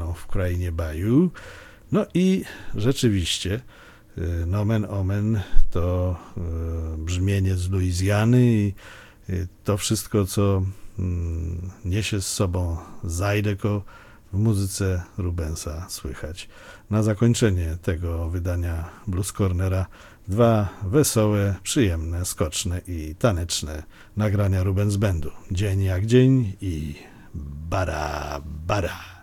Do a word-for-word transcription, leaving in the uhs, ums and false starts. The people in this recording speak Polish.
się w krainie baju. No i rzeczywiście, nomen omen, to brzmienie z Luizjany i to wszystko, co niesie z sobą Zydeco, w muzyce Rubensa słychać. Na zakończenie tego wydania Blues Cornera dwa wesołe, przyjemne, skoczne i taneczne nagrania Rubens Bandu. Dzień jak dzień i bara bara.